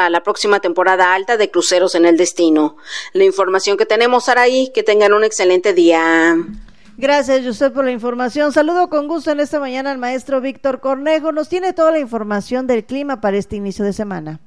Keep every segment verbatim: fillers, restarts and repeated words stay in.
para la próxima temporada alta de cruceros en el destino. La información que tenemos, Saraí, que tengan un excelente día. Gracias, José, por la información. Saludo con gusto en esta mañana al maestro Víctor Cornejo. Nos tiene toda la información del clima para este inicio de semana.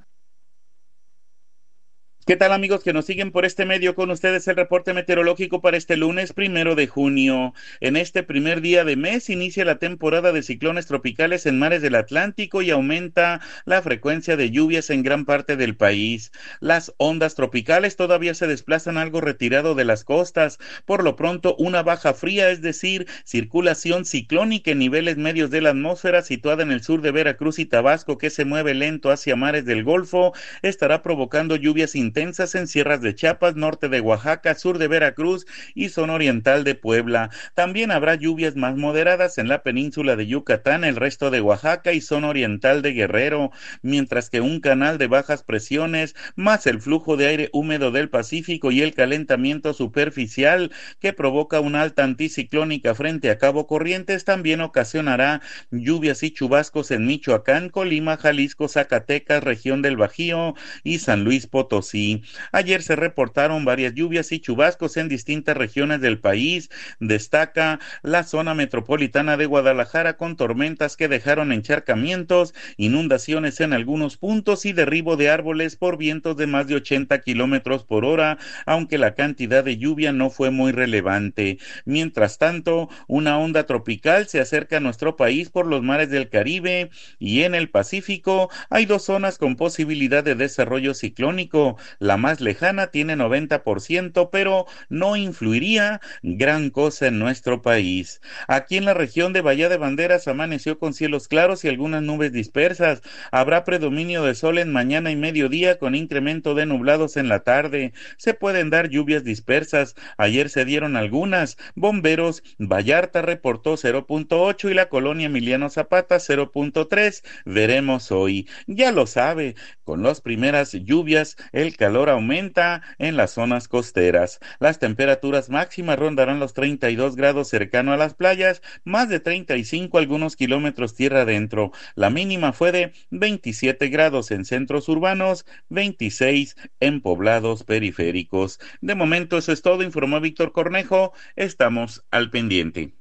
¿Qué tal, amigos que nos siguen por este medio? Con ustedes el reporte meteorológico para este lunes primero de junio. En este primer día de mes inicia la temporada de ciclones tropicales en mares del Atlántico y aumenta la frecuencia de lluvias en gran parte del país. Las ondas tropicales todavía se desplazan algo retirado de las costas. Por lo pronto, una baja fría, es decir, circulación ciclónica en niveles medios de la atmósfera situada en el sur de Veracruz y Tabasco, que se mueve lento hacia mares del Golfo, estará provocando lluvias intensas en sierras de Chiapas, norte de Oaxaca, sur de Veracruz y zona oriental de Puebla. También habrá lluvias más moderadas en la península de Yucatán, el resto de Oaxaca y zona oriental de Guerrero, mientras que un canal de bajas presiones, más el flujo de aire húmedo del Pacífico y el calentamiento superficial que provoca una alta anticiclónica frente a Cabo Corrientes, también ocasionará lluvias y chubascos en Michoacán, Colima, Jalisco, Zacatecas, región del Bajío y San Luis Potosí. Ayer se reportaron varias lluvias y chubascos en distintas regiones del país. Destaca la zona metropolitana de Guadalajara con tormentas que dejaron encharcamientos, inundaciones en algunos puntos y derribo de árboles por vientos de más de ochenta kilómetros por hora, aunque la cantidad de lluvia no fue muy relevante. Mientras tanto, una onda tropical se acerca a nuestro país por los mares del Caribe y en el Pacífico hay dos zonas con posibilidad de desarrollo ciclónico. La más lejana tiene noventa por ciento, pero no influiría gran cosa en nuestro país. Aquí en la región de Bahía de Banderas amaneció con cielos claros y algunas nubes dispersas. Habrá predominio de sol en mañana y mediodía con incremento de nublados en la tarde. Se pueden dar lluvias dispersas. Ayer se dieron algunas. Bomberos Vallarta reportó cero punto ocho y la colonia Emiliano Zapata cero punto tres. Veremos hoy. Ya lo sabe, con las primeras lluvias el calor aumenta en las zonas costeras. Las temperaturas máximas rondarán los treinta y dos grados cercano a las playas, más de treinta y cinco algunos kilómetros tierra adentro. La mínima fue de veintisiete grados en centros urbanos, veintiséis en poblados periféricos. De momento eso es todo, informó Víctor Cornejo. Estamos al pendiente.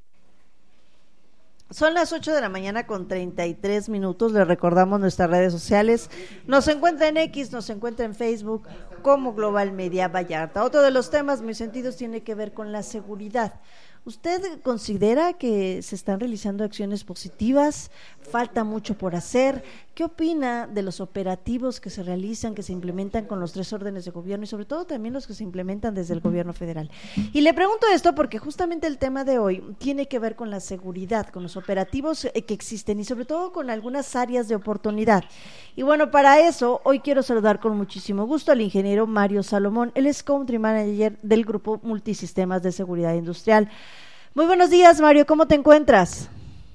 Son las ocho de la mañana con treinta y tres minutos, les recordamos nuestras redes sociales, nos encuentra en X, nos encuentra en Facebook como Global Media Vallarta. Otro de los temas muy sentidos tiene que ver con la seguridad. ¿Usted considera que se están realizando acciones positivas? ¿Falta mucho por hacer? ¿Qué opina de los operativos que se realizan, que se implementan con los tres órdenes de gobierno y sobre todo también los que se implementan desde el gobierno federal? Y le pregunto esto porque justamente el tema de hoy tiene que ver con la seguridad, con los operativos que existen y sobre todo con algunas áreas de oportunidad. Y bueno, para eso hoy quiero saludar con muchísimo gusto al ingeniero Mario Salomón. Él es Country Manager del Grupo Multisistemas de Seguridad Industrial. Muy buenos días, Mario, ¿cómo te encuentras?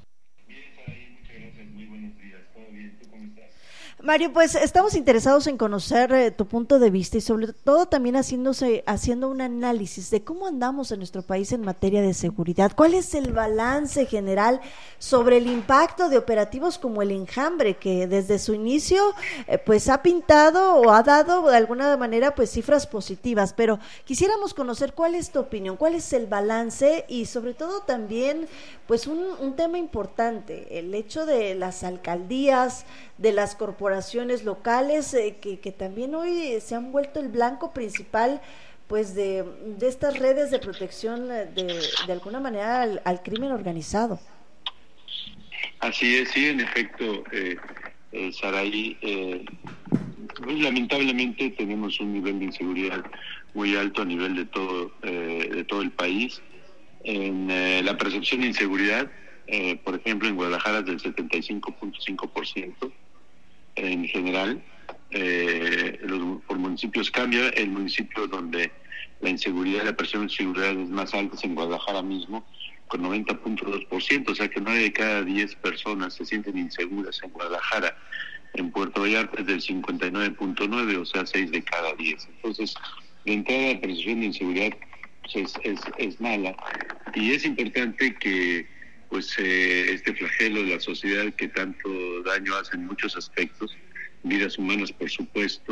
Mario, pues estamos interesados en conocer eh, tu punto de vista y sobre todo también haciéndose, haciendo un análisis de cómo andamos en nuestro país en materia de seguridad. ¿Cuál es el balance general sobre el impacto de operativos como el Enjambre, que desde su inicio eh, pues ha pintado o ha dado de alguna manera pues cifras positivas? Pero quisiéramos conocer cuál es tu opinión, cuál es el balance y sobre todo también pues un, un tema importante, el hecho de las alcaldías, de las corporaciones locales eh, que, que también hoy se han vuelto el blanco principal pues de, de estas redes de protección de, de alguna manera al, al crimen organizado. Así es, sí, en efecto, eh, eh, Saraí, eh, pues, lamentablemente tenemos un nivel de inseguridad muy alto a nivel de todo, eh, de todo el país. En eh, la percepción de inseguridad, eh, por ejemplo, en Guadalajara es del setenta y cinco punto cinco por ciento. En general, eh, los, por municipios cambia. El municipio donde la inseguridad, la percepción de inseguridad es más alta es en Guadalajara mismo, con noventa punto dos por ciento, o sea que nueve de cada diez personas se sienten inseguras en Guadalajara. En Puerto Vallarta es del cincuenta y nueve punto nueve, o sea, seis de cada diez. Entonces, de entrada la percepción de inseguridad pues, es, es, es mala, y es importante que pues eh, este flagelo de la sociedad que tanto daño hace en muchos aspectos, vidas humanas por supuesto,